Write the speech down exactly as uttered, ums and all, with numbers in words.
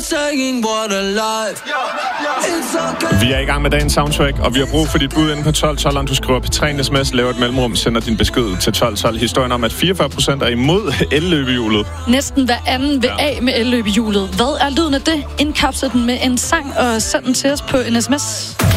saying what a life. It's okay. Vi er i gang med dagens soundtrack, og vi har brug for dit bud inde på tolv tolv. Du skriver på tre sms, laver et mellemrum, sender din besked til tolv tolv. Historien om, at fireogfyrre procent er imod elløbehjulet. Næsten hver anden vil af med elløbehjulet. Hvad er lyden af det? Indkapsel den med en sang og send den til os på en sms.